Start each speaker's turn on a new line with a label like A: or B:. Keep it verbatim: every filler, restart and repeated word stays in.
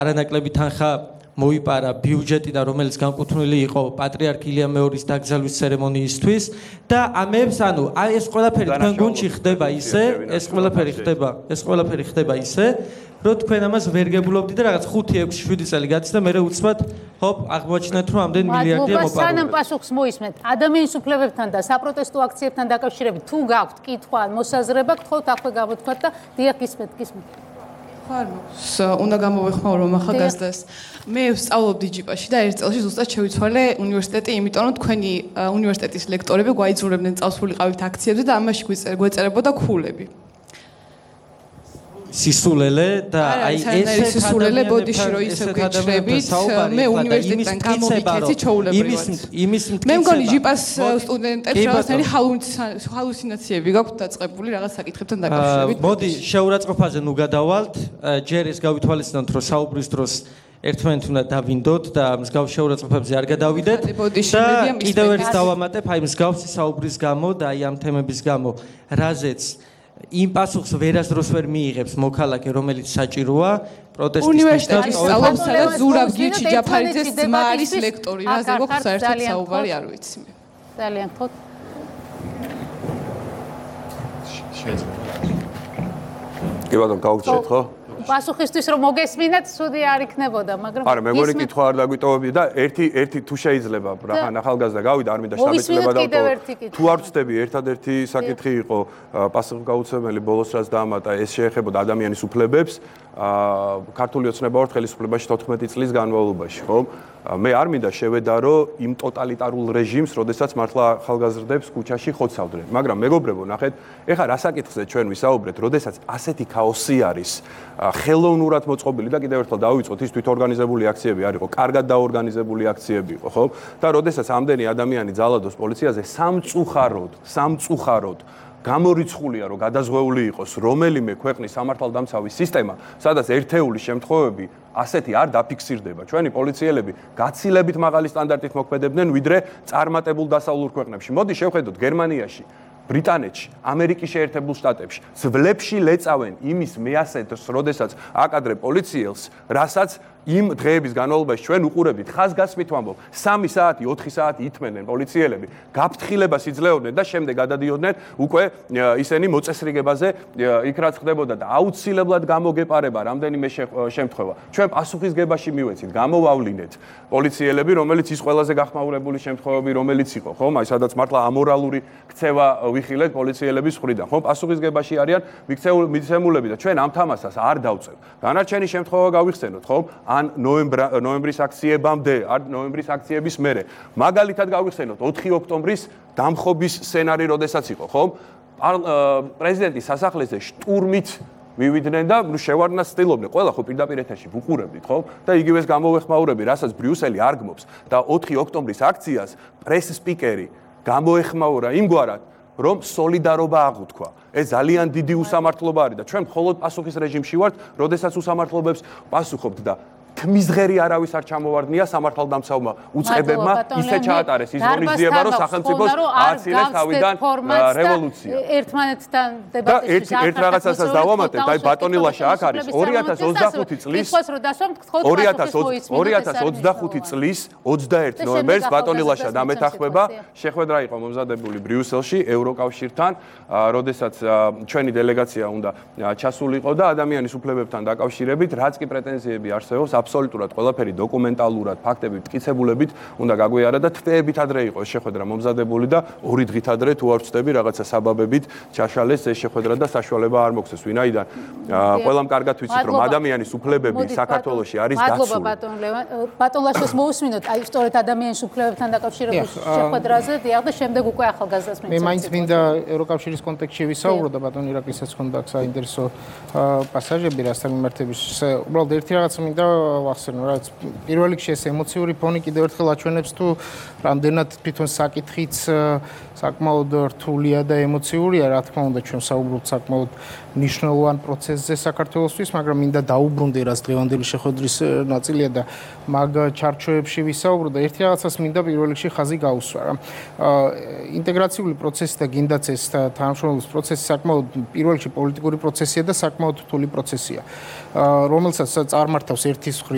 A: არანაკლები თანხა მოიპარა ბიუჯეტიდან, რომელიც განკუთვნილი იყო პატრიარქ ილიამ მეორის დაკრძალვის ცერემონიისთვის და ამებს, ანუ აი ეს ყველაფერი თქვენ გუნდში ხდება ისე, ეს ყველაფერი ხდება, ეს ყველაფერი ხდება ისე, რომ თქვენ ამას ვერ გებულობდით და რაღაც ხუთი, ექვსი, შვიდი წელი გადის და მე უცბად ჰოპ აღმოჩნდეთ, რომ ამდენ მილიარდია მოპარული.
B: სანამ პასუხს მოისმენთ, ადამიანის უფლებებთან და საპროტესტო აქციებთან დაკავშირებით თუ გაქვთ კითხვა, მოსაზრება, გთხოვთ აქვე გამოთქვათ და დიახ, გისმენთ, გისმენთ.
C: უნდა გამოვეხმაურო ახალგაზრდას. მე ვსწავლობდი ჯიპაში და ერთ წელში ზუსტად შევიცვალე უნივერსიტეტი, იმიტომ რომ თქვენი უნივერსიტეტის ლექტორები გვაიძულებდნენ წავსულიყავით აქციებზე და ამაში გვეწერებოდა ქულები.
A: სისულელე და აი
C: ეს სისულელე ბოდიში რო ისე გეჭრებით, მე უნივერსიტეტიდან გამოვიქეცი ჩაულებრივად.
A: იმის
C: მე მგონი ჯიპას სტუდენტებს რაღაცნაირი ჰალუცინაციები გაქვთ დაწყებული რაღაც საკითხებთან დაკავშირებით.
A: მოდი შეურაცხყოფაზე ნუ გადავალთ. ჯერ ეს გავითვალისწინოთ, რომ საუბრის დროს ერთმანეთ უნდა დავინდოთ და მსგავს შეურაცხყოფებზე არ გადავიდეთ. და კიდევ ერთ დავამატებ აი მსგავსი საუბრის გამო და აი ამ თემების გამო, რაზეც იმ პასუხს ვერასდროს ვერ მიიღებს მოქალაქე, რომელიც საჭიროა პროტესტის
C: უნივერსიტეტის სწავლობს და ზურაბ გიჩი ჯაფარიძეს ძმა არის ლექტორი, რაზე გვაქვს საერთოდ საუბარი არ ვიცი მე.
B: ძალიან ხოთ.
D: კი ბატონო, გავუჩნდეთ ხო?
B: პასუხისთვის რომ მოგესმინათ, ცუდი არ იქნებოდა, მაგრამ
D: არა, მე მგონი კითხვა არ დაგვიტოვებია და ერთი ერთი თუ შეიძლება, რახან ახალგაზრდა გავიდა, არ მინდა შთაბეჭდილება დავტოვო. თუ არ ვწდები, ერთადერთი საკითხი იყო პასუხგაუცემელი ბოლოს რაც დაამატა, ეს შეეხებოდა ადამიანის უფლებებს, ქართული ოცნება ვარ ხელისუფლებაში თოთხმეტი წლის განმავლობაში, ხო? მე არ მინდა შევედა, რომ იმ ტოტალიტარულ რეჟიმს, როდესაც მართლა ახალგაზრდებს ქუჩაში ხოცავდნენ. მაგრამ მეგობრებო, ნახეთ, ეხლა რა საკითხზე ჩვენ ვისაუბრეთ, როდესაც ასეთი ქაოსი არის, ხელოვნურად მოწყობილი და კიდევ ერთხელ დავიწყოთ, ის თვითორგანიზებული აქციები არ იყო, კარგად დაორგანიზებული აქციები იყო, ხო? და როდესაც ამდენი ადამიანი ძალადობს პოლიციაზე, სამწუხაროდ, სამწუხაროდ გამორიცხულია, რომ გადაზღვეული იყოს რომელიმე ქვეყნის სამართალდამცავი სისტემა, სადაც ერთეული შემთხვევები ასეთი არ დაფიქსირდება. ჩვენი პოლიციელები გაცილებით მაღალი სტანდარტით მოქმედებდნენ, ვიდრე წარმატებულ დასავლურ ქვეყნებში. მოდი შევხედოთ გერმანიაში, ბრიტანეთში, ამერიკის შეერთებულ შტატებში, ძვლებში ლეწავენ იმის მეასეთს, როდესაც აკადრე პოლიციელს, რასაც იმ დღეების განმავლობაში ჩვენ უყურებდით, ხაზგასმით ვამბობ, სამი საათი, ოთხი საათი ითმენენ პოლიციელები, გაფრთხილებას იძლეოდნენ და შემდეგ გადადიოდნენ უკვე ისინი მოწესრიგებაზე, იქ რაც ხდებოდა და აუცილებლად გამოგეპარება რამდენიმე შემთხვევა. ჩვენ პასუხისგებაში მივეცით, გამოვავლინეთ პოლიციელები, რომელიც ის ყველაზე გახმაურებული შემთხვევები, რომელიც იყო, ხო? აი სადაც მართლა ამორალური ქცევა ვიხილეთ პოლიციელების მხრიდან, ხო? პასუხისგებაში არიან მიცემულები და ჩვენ ამ თამასას არ დავწევ. დანარჩენი შემთხვევა გავიხსენოთ, ხო? ან ნოემბრის აქციებამდე, ან ნოემბრის აქციების მერე. მაგალითად გავიხსენოთ ოთხი ოქტომბრის დამხობის სცენარი, როდესაც იყო, ხო? პრეზიდენტის სასახლეზე შტურმით მივიდნენ და შევარდნას ცდილობდნენ. ყველა ხო პირდაპირ ეთერში ვუყურებდით, ხო? და იგივეს გამოვეხმაურები, რასაც ბრიუსელი არ გმობს და ოთხი ოქტომბრის აქციას პრეს სპიკერი გამოეხმაურა იმგვარად, რომ სოლიდარობა აღუთქვა. ეს ძალიან დიდი უსამართლობა არის და ჩვენ მხოლოდ პასუხის რეჟიმში ვართ, როდესაც უსამართლობებს პასუხობთ და თმისღერი არავის არ ჩამოვარდნია სამართალდამცავმა უწყებებმა ისე ჩაატარეს ის ღონისძიება, რომ სახელმწიფოს ააცილეს თავიდან რევოლუცია.
B: ერთმანეთთან დებატებში
D: ერთ რაღაცასაც დავამატებ, აი ბატონი ლაშა აქ არის ორი ათას ოცდახუთი წლის ორი ათას ოცდახუთი წლის ოცდაერთი ნოემბერს ბატონი ლაშა დამეთანხმება, შეხვედრა იყო მომზადებული ბრიუსელში ევროკავშირთან, როდესაც ჩვენი დელეგაცია უნდა ჩასულიყო და ადამიანის უფლებებთან დაკავშირებით, რაც კი პრეტენზიები არსებობს, აბსოლუტურად ყველაფერი დოკუმენტალურად, ფაქტებით, მტკიცებულებით უნდა გაგვიარა და თვეებით ადრე იყო ეს შეხვედრა მომზადებული და ორი დღით ადრე თუ არ ვწდები რაღაცა საბაბებით ჩაშალეს ეს შეხვედრა და საშუალება არ მოხდეს. ვინაიდან ყველამ კარგად ვიცით, რომ ადამიანის უფლებები საქართველოში არის დაცული.
B: მადლობა ბატონ ლევან. ბატონ ლაშას მოусმინოთ, აი სწორედ ადამიანის უფლებებთან დაკავშირებულ შეხვედრაზე, დიახ და შემდეგ უკვე ახალგაზრდას მეცემთ.
E: მე მაინც მინდა ევროკავშირის კონტექსტში ვისაუბრო და ბატონ ირაკლისაც ჰქონდა საინტერესო პასაჟები რასთან მიმართების. უბრალოდ ერთი რაღაც მინდა ვახსენო, რაც პირველ რიგში ეს ემოციური ფონი კიდევ ერთხელ აჩვენებს თუ რამდენად თვითონ საკითხიც საკმაოდ რთულია და ემოციურია, რა თქმა უნდა, ჩვენ საუბრობთ საკმაოდ მნიშვნელოვან პროცესზე საქართველოსთვის, მაგრამ მინდა დაუბრუნდე, რაც დღევანდელი შეხვედრის ნაწილია და მაგ ჩარჩოებში ვისაუბრო და ერთი რაღაცას მინდა პირველ რიგში ხაზი გაუსვა. ინტეგრაციული პროცესი და გინდაც ეს თანამშრომლობის პროცესი საკმაოდ პირველ რიგში პოლიტიკური პროცესია და საკმაოდ რთული პროცესია, რომელსაც წარმართავს ერთის